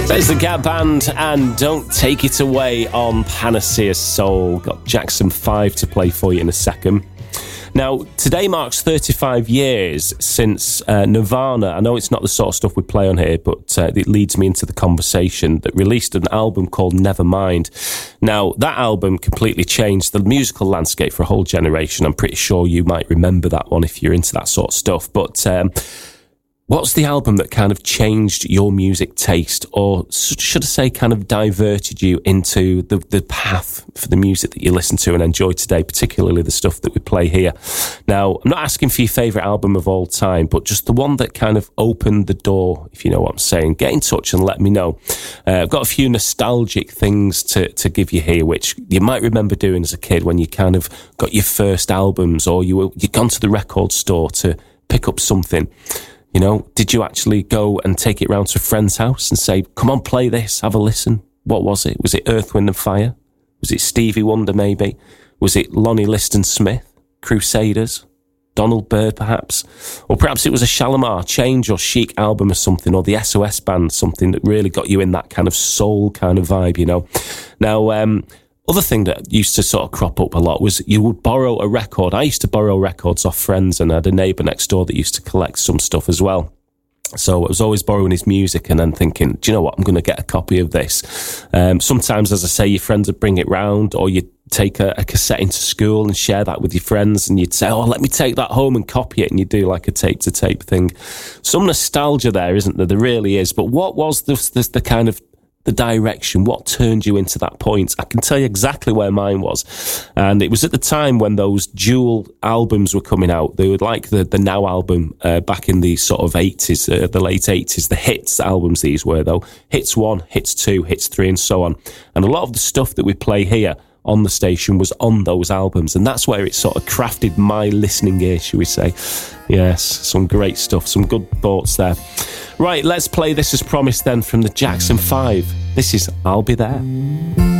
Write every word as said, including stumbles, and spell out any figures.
There's the Gap Band and Don't Take It Away on Panacea Soul. Got Jackson five to play for you in a second. Now, today marks thirty-five years since uh, Nirvana, I know it's not the sort of stuff we play on here, but uh, it leads me into the conversation, that released an album called Nevermind. Now, that album completely changed the musical landscape for a whole generation. I'm pretty sure you might remember that one if you're into that sort of stuff. But um, what's the album that kind of changed your music taste, or should I say kind of diverted you into the, the path for the music that you listen to and enjoy today, particularly the stuff that we play here? Now, I'm not asking for your favourite album of all time, but just the one that kind of opened the door, if you know what I'm saying. Get in touch and let me know. Uh, I've got a few nostalgic things to, to give you here, which you might remember doing as a kid when you kind of got your first albums, or you were, you'd gone to the record store to pick up something. You know, did you actually go and take it round to a friend's house and say, come on, play this, have a listen? What was it? Was it Earth, Wind and Fire? Was it Stevie Wonder, maybe? Was it Lonnie Liston Smith? Crusaders? Donald Byrd, perhaps? Or perhaps it was a Shalimar Change or Chic album or something, or the S O S Band, something that really got you in that kind of soul kind of vibe, you know? Now, um... other thing that used to sort of crop up a lot was you would borrow a record. I used to borrow records off friends, and I had a neighbour next door that used to collect some stuff as well. So I was always borrowing his music and then thinking, do you know what, I'm going to get a copy of this. Um, sometimes, as I say, your friends would bring it round, or you'd take a, a cassette into school and share that with your friends, and you'd say, oh, let me take that home and copy it, and you'd do like a tape-to-tape thing. Some nostalgia there, isn't there? There really is. But what was the, the, the kind of the direction, what turned you into that point? I can tell you exactly where mine was, and it was at the time when those dual albums were coming out. They were like the the Now album uh, back in the sort of eighties, uh, the late eighties, the hits albums these were though. Hits one, hits two, hits three, and so on. And a lot of the stuff that we play here on the station was on those albums, and that's where it sort of crafted my listening ear, shall we say. Yes, some great stuff, some good thoughts there. Right, let's play this as promised then from the Jackson five. This is I'll Be There.